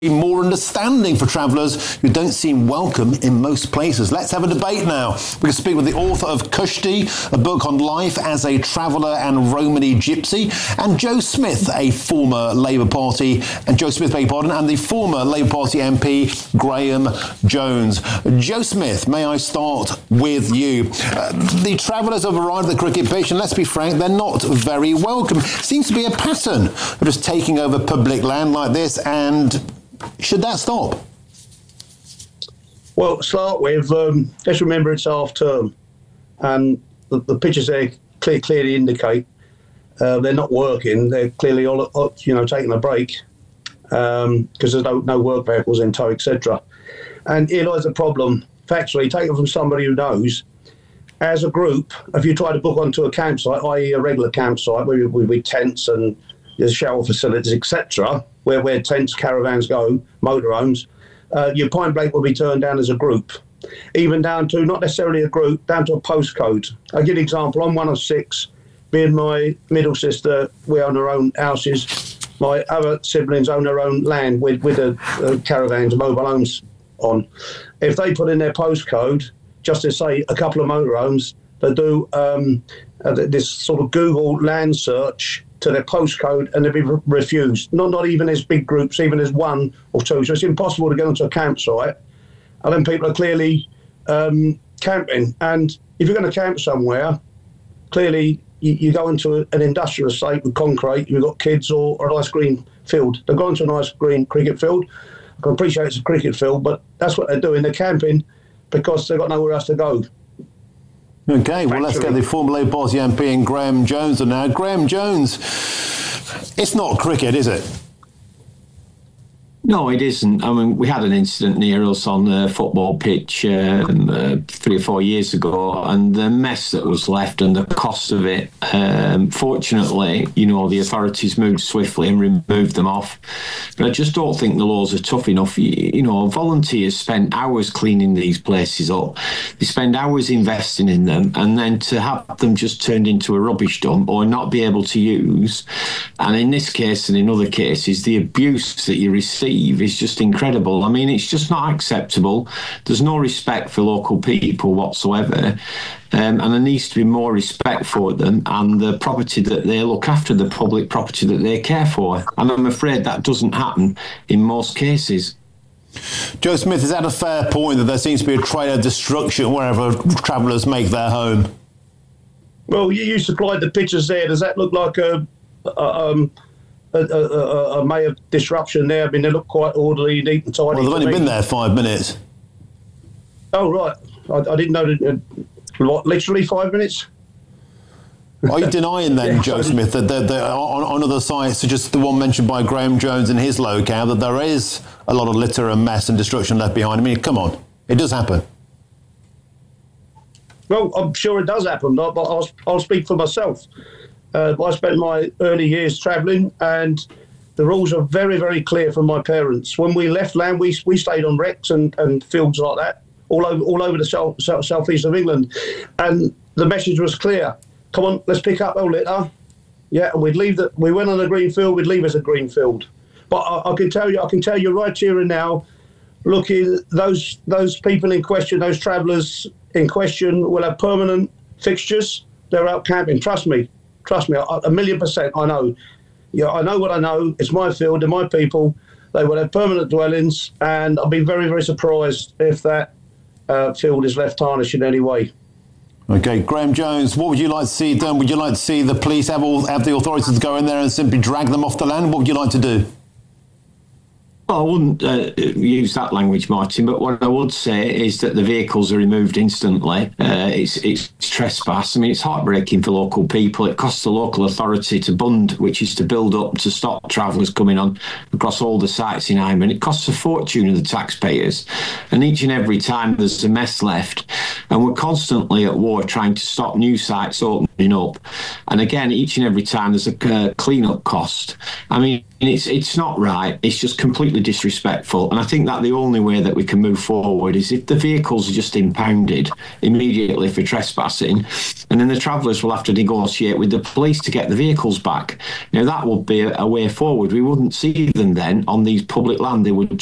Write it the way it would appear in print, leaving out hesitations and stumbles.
more understanding for travellers who don't seem welcome in most places. Let's have a debate now. We can speak with the author of Kushti, a book on life as a traveller and Romany gypsy, and Joe Smith, a former Labour Party, and the former Labour Party MP, Graham Jones. Joe Smith, may I start with you? The travellers have arrived at the cricket pitch, and let's be frank, they're not very welcome. Seems to be a pattern of just taking over public land like this, and should that stop? Well, to start with, let's remember it's half term, and the pictures there clearly indicate they're not working. They're clearly all taking a break because there's no work vehicles in tow, etc. And here lies the problem. Factually, take it from somebody who knows. As a group, if you try to book onto a campsite, i.e. a regular campsite with tents and there's shower facilities, etc., where tents, caravans go, motorhomes, your point blank will be turned down as a group, even down to not necessarily a group, down to a postcode. I'll give you an example. I'm one of six. Me and my middle sister, we own our own houses. My other siblings own their own land with caravans, mobile homes on. If they put in their postcode, just to say a couple of motorhomes, they do this sort of Google land search to their postcode, and they'll be refused. Not even as big groups, even as one or two. So it's impossible to get onto a campsite. And then people are clearly camping. And if you're going to camp somewhere, clearly you go into an industrial estate with concrete, you've got kids or a nice green field. They've gone to a nice green cricket field. I can appreciate it's a cricket field, but that's what they're doing. They're camping because they've got nowhere else to go. Okay, well, let's get the former Labour Party MP and Graham Jones on now. Graham Jones, it's not cricket, is it? No, it isn't. I mean, we had an incident near us on the football pitch 3 or 4 years ago, and the mess that was left and the cost of it, fortunately, the authorities moved swiftly and removed them off. But I just don't think the laws are tough enough. Volunteers spend hours cleaning these places up. They spend hours investing in them, and then to have them just turned into a rubbish dump or not be able to use, and in this case and in other cases, the abuse that you receive is just incredible. I mean, it's just not acceptable. There's no respect for local people whatsoever. And there needs to be more respect for them and the property that they look after, the public property that they care for. And I'm afraid that doesn't happen in most cases. Joe Smith, is that a fair point that there seems to be a trail of destruction wherever travellers make their home? Well, you supplied the pictures there. Does that look like a may have disruption there? I mean, they look quite orderly, neat and tidy. Well, they've only been there 5 minutes. Oh, right. I didn't know that. Literally 5 minutes? Are you denying then, Joe Smith, that on other sites, such as the one mentioned by Graham Jones in his locale, that there is a lot of litter and mess and destruction left behind? I mean, come on. It does happen. Well, I'm sure it does happen, but I'll speak for myself. I spent my early years travelling, and the rules are very, very clear from my parents. When we left land, we stayed on wrecks and fields like that, all over the southeast of England. And the message was clear. Come on, let's pick up our litter. Yeah, and we went on a green field, we'd leave as a green field. But I can tell you right here and now, looking, those people in question, those travellers in question will have permanent fixtures. They're out camping, trust me, 1,000,000%. I know. Yeah, I know what I know. It's my field and my people. They will have permanent dwellings, and I'll be very, very surprised if that field is left tarnished in any way. Okay, Graham Jones, what would you like to see done? Would you like to see the police have the authorities go in there and simply drag them off the land? What would you like to do? Well, I wouldn't use that language, Martin, but what I would say is that the vehicles are removed instantly. It's trespass. I mean, it's heartbreaking for local people. It costs the local authority to bund, which is to build up to stop travellers coming on across all the sites in Hyman. It costs a fortune of the taxpayers. And each and every time there's a mess left. And we're constantly at war trying to stop new sites opening up. And again, each and every time there's a clean-up cost. I mean, it's not right. It's just completely disrespectful. And I think that the only way that we can move forward is if the vehicles are just impounded immediately for trespassing, and then the travellers will have to negotiate with the police to get the vehicles back. That would be a way forward. We wouldn't see them then on these public land. They would